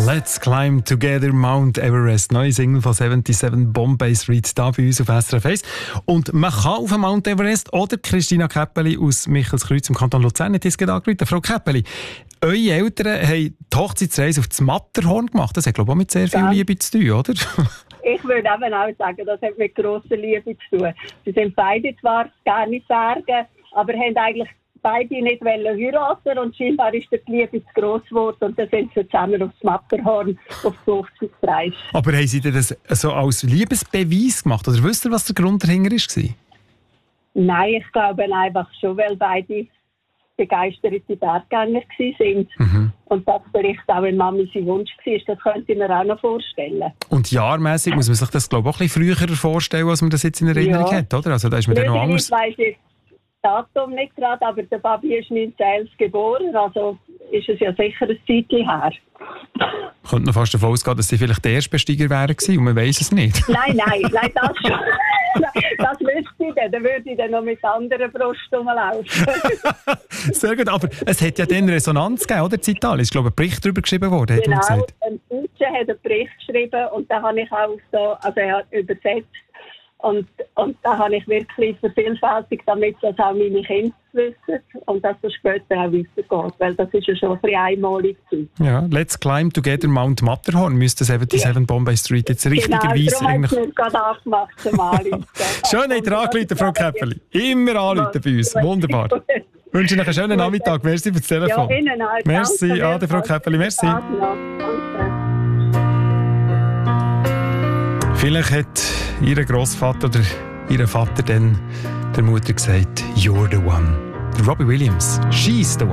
Let's Climb Together Mount Everest. Neue Single von 77 Bombay Street hier bei uns auf SRF 1. Und man kann auf den Mount Everest oder Christina Käppeli aus Michelskreuz im Kanton Luzern hat uns gerade angerufen. Frau Käppeli, eure Eltern haben die Hochzeitsreise auf das Matterhorn gemacht. Das hat, glaube ich, auch mit sehr viel Liebe zu tun, oder? Ich würde eben auch sagen, das hat mit grosser Liebe zu tun. Sie sind beide zwar gerne in Bergen, aber haben eigentlich beide nicht heiraten und scheinbar ist die Liebe zu gross geworden und dann sind sie zusammen aufs Matterhorn auf die Hochzeitsreise. Aber haben Sie das so als Liebesbeweis gemacht? Oder wisst ihr, was der Grund dahinter war? Nein, ich glaube einfach schon, weil beide begeisterte Berggänger waren. Mhm. Und das vielleicht auch, wenn Mami sein Wunsch war, das könnte ich mir auch noch vorstellen. Und jahrmässig muss man sich das, glaube ich, auch ein bisschen früher vorstellen, als man das jetzt in Erinnerung hat, oder? Also da ist man dann noch anders. Ich Datum nicht gerade, aber der Babi ist 1911 geboren, also ist es ja sicher ein Zeitchen her. Ich könnte noch fast davon ausgehen, dass sie vielleicht der Erstbesteiger wären und man weiss es nicht. Nein, das schon. Das wüsste ich dann würde ich dann noch mit anderen Brust rumlaufen. Sehr gut, aber es hat ja dann Resonanz gegeben, oder? In Italien ist, glaube ich, ein Bericht darüber geschrieben worden, genau, ein Deutscher hat einen Bericht geschrieben und den habe ich auch so, also er hat übersetzt. Und da habe ich wirklich vervielfältigt, damit das auch meine Kinder wissen und dass das später auch weitergeht, weil das ist ja schon ein bisschen einmalig. Ja, Let's Climb Together Mount Matterhorn müsste 77 Bombay Street jetzt richtigerweise... Genau, darum habe ich es gerade angemacht zum Anrufen. Schön, habt ihr angerufen, Frau Käppeli. Immer anrufen bei uns, wunderbar. Ich wünsche Ihnen einen schönen Nachmittag, merci für das Telefon. Ja, Ihnen auch. Merci, Ade, Frau Käppeli, merci. Vielleicht hat ihr Grossvater oder ihr Vater dann der Mutter gesagt, «You're the one». Robbie Williams, «She's the one».